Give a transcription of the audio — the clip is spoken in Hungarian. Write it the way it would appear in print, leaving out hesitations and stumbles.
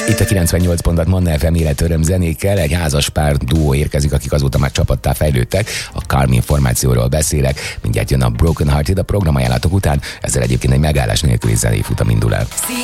Itt a 98 pontat Manna FM életöröm zenékkel, egy házaspár duó érkezik, akik azóta már csapattá fejlődtek. A Karmin formációról beszélek, mindjárt jön a Broken Hearted a programajánlatok után, ezzel egyébként egy megállás nélküli zenei futam indul el.